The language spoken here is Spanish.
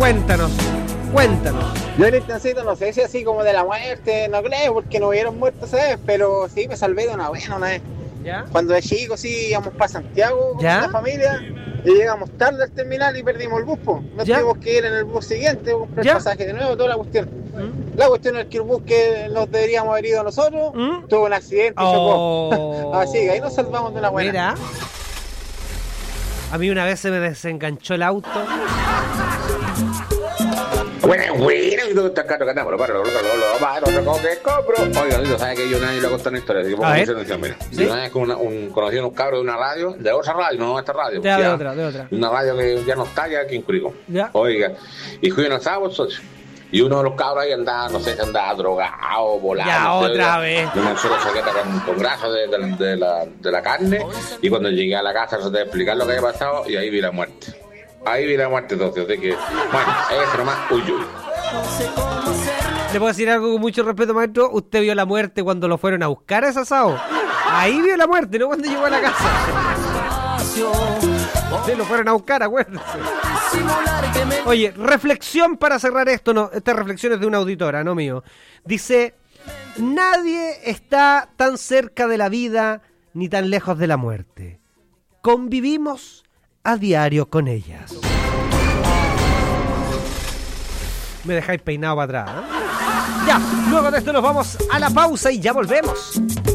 Cuéntanos. Yo el instancito no sé si así como de la muerte, no creo, porque no hubieron muertos, ¿sabes? Pero sí me salvé de una buena una vez. ¿Ya? Cuando de chico sí íbamos para Santiago con ¿Ya? la familia y llegamos tarde al terminal y perdimos el bus, po. Nos ¿Ya? tuvimos que ir en el bus siguiente, comprar ¿Ya? el pasaje de nuevo, toda la cuestión. La cuestión es que el bus que nos deberíamos haber ido nosotros tuvo un accidente y chocó. Así que ahí nos salvamos de una buena. Mira. A mí una vez se me desenganchó el auto. Bueno, y tú estás cantando, pero que compro. Oiga, ¿sabes que yo nadie le conté una historia? Así que pongo mucha atención, mira. ¿Sí? Yo una vez conocí a unos cabros de una radio, de otra radio, no de esta radio. De otra. Una radio que ya no está, ya aquí en Curicó. Ya. Oiga, y fui en el sábado, socio. Y uno de los cabros ahí andaba, no sé si andaba drogado, volado. Ya, no sé, otra vez. Yo me solo chaqueta con grasa de la carne. Y cuando llegué a la casa, traté de explicar lo que había pasado y ahí vi la muerte. Socio. Así que, bueno, es nomás, uy. Le puedo decir algo con mucho respeto, maestro. Usted vio la muerte cuando lo fueron a buscar a ese asado. Ahí vio la muerte, no cuando llegó a la casa. Usted lo fueron a buscar, acuérdense. Oye, reflexión para cerrar esto. No, esta reflexión es de una auditora, no mío. Dice: nadie está tan cerca de la vida ni tan lejos de la muerte. Convivimos a diario con ellas. Me dejáis peinado para atrás, ¿eh? Ya, luego de esto nos vamos a la pausa y ya volvemos.